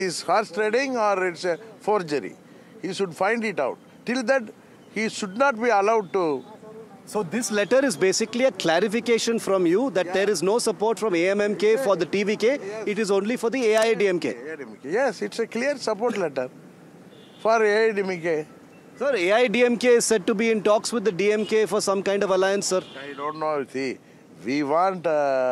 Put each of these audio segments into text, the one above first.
is horse trading or it's a forgery. He should find it out. Till that, he should not be allowed to. So this letter is basically a clarification from you that there is no support from AMMK for the TVK. It is only for the AIDMK. Yes, it's a clear support letter for AIDMK. Sir, AIDMK is said to be in talks with the DMK for some kind of alliance, sir. I don't know. See, we want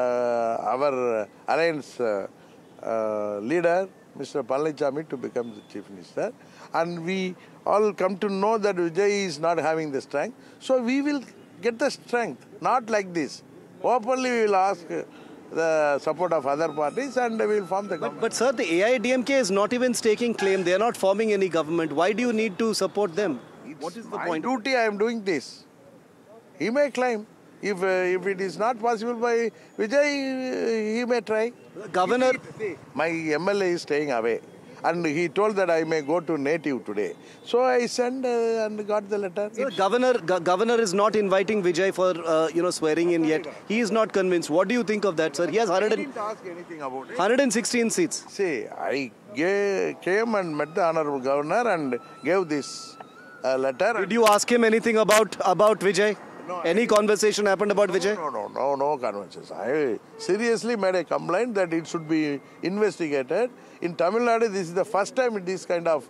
our alliance leader, Mr. Palanichami, to become the Chief Minister. And we all come to know that Vijay is not having the strength. So we will get the strength, not like this. Openly we will ask the support of other parties and we will form the government. But sir, the AIDMK is not even staking claim. They are not forming any government. Why do you need to support them? What is the point? My duty, I am doing this. He may claim. If it is not possible by Vijay, he may try. Governor... My MLA is staying away. And he told that I may go to native today. So I sent and got the letter. So governor is not inviting Vijay for swearing in yet. He is not convinced. What do you think of that, sir? He has I didn't ask anything about it. 116 seats. See, I came and met the Honorable Governor and gave this letter. Did you ask him anything about Vijay? No, Any conversation happened about Vijay? No conversation. I seriously made a complaint that it should be investigated. In Tamil Nadu, this is the first time this kind of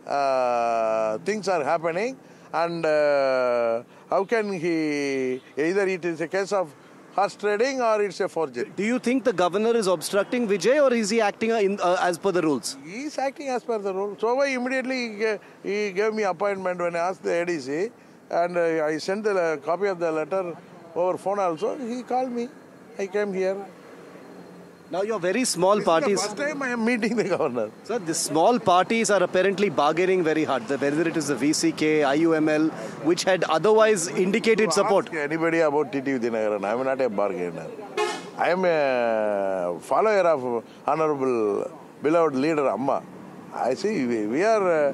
things are happening. And how can he, either it is a case of horse trading or it's a forgery. Do you think the governor is obstructing Vijay or is he acting as per the rules? He is acting as per the rules. So immediately he gave me appointment when I asked the ADC. And I sent the copy of the letter over phone also. He called me. I came here. Now your very small parties... This is the first time I am meeting the governor. Sir, the small parties are apparently bargaining very hard. Whether it is the VCK, IUML, which had otherwise indicated support. Ask anybody about TT Vidyanagaran. I am not a bargainer. I am a follower of Honorable beloved leader Amma. I see we are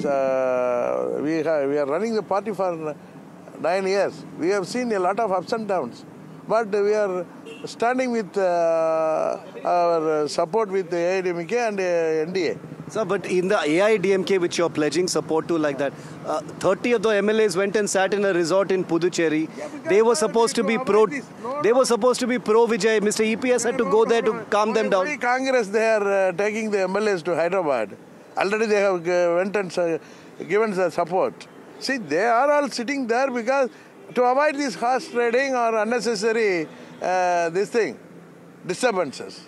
running the party for 9 years. We have seen a lot of ups and downs, but we are standing with our support with the AIDMK and NDA. Sir, but in the AIDMK, which you are pledging support to like that, 30 of the MLAs went and sat in a resort in Puducherry. They were supposed to be pro. They were supposed to be pro Vijay. Mr. EPS had to go there to calm them down. Every Congress, they are taking the MLAs to Hyderabad. Already they have went and given the support. See, they are all sitting there because to avoid this horse trading or unnecessary disturbances.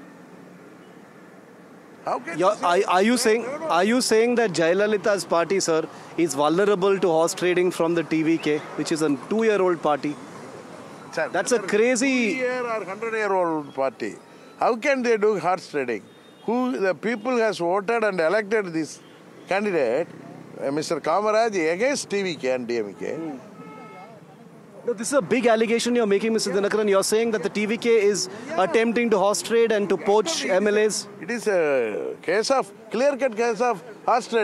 How can are you saying that Jayalalitha's party, sir, is vulnerable to horse trading from the TVK, which is a 2-year-old party? Sir, that's a crazy 2-year or 100-year-old party. How can they do horse trading? The people has voted and elected this candidate, Mr. Kamaraj, against TVK and DMK. No, this is a big allegation you're making, Mr. Dinakaran. You're saying that the TVK is attempting to horse trade and to poach MLAs. It is a clear-cut case of horse trading.